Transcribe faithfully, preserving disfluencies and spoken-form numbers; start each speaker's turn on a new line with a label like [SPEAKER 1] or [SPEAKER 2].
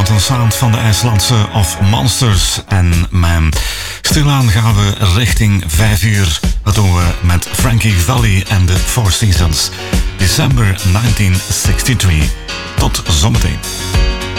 [SPEAKER 1] Mountain Sound van de IJslandse Of Monsters. En mijn stilaan gaan we richting vijf uur. Dat doen we met Frankie Valli en de Four Seasons. December negentien drieënzestig. Tot zometeen.